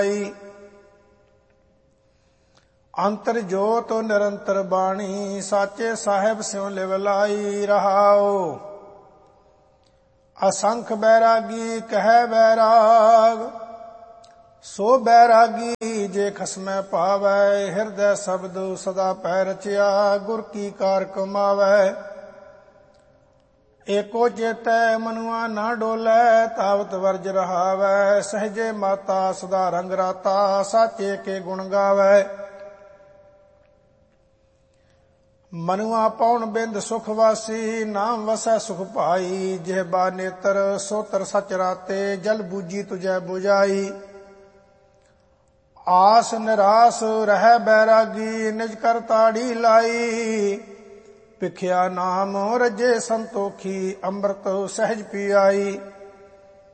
ਅੰਤਰ ਜੋਤ ਨਿਰੰਤਰ ਬਾਣੀ, ਸਾਚੇ ਸਾਹਿਬ ਸਿਉ ਲਿਵ ਲਾਈ। ਰਹਾਉ ਅਸੰਖ ਬੈਰਾਗੀ ਕਹਿ ਬੈਰਾਗ, ਸੋ ਬੈਰਾਗੀ ਜੇ ਖਸਮੈ ਪਾਵੈ। ਹਿਰਦੈ ਸ਼ਬਦ ਸਦਾ ਪੈ ਰਚਿਆ, ਗੁਰ ਕੀ ਕਾਰ ਕਮਾਵੈ। ਏਕੋ ਚੇਤੈ ਮਨੁਆ ਨਾ ਡੋਲੈ, ਤਾਵਤ ਵਰਜ ਰਹਾਵੈ। ਸਹਜੇ ਮਾਤਾ ਸਦਾ ਰੰਗ ਰਾਤਾ, ਸਾਚੇ ਕੇ ਗੁਣ ਗਾਵੈ। ਮਨੁਆ ਪਉਣ ਬਿੰਦ ਸੁਖ ਵਾਸੀ, ਨਾਮ ਵਸੈ ਸੁਖ ਭਾਈ। ਜਿਹਬਾ ਨੇਤਰ ਸੋਤਰ ਸਚ ਰਾਤੇ, ਜਲ ਬੂਜੀ ਤੁਝੈ ਬੁਝਾਈ। ਆਸ ਨਿਰਾਸ ਰਹਿ ਬੈਰਾਗੀ, ਨਿਜ ਕਰ ਤਾੜੀ ਲਾਈ। ਭਿਖਿਆ ਨਾਮ ਰਜੇ ਸੰਤੋਖੀ, ਅੰਮ੍ਰਿਤ ਸਹਿਜ ਪੀਆਈ।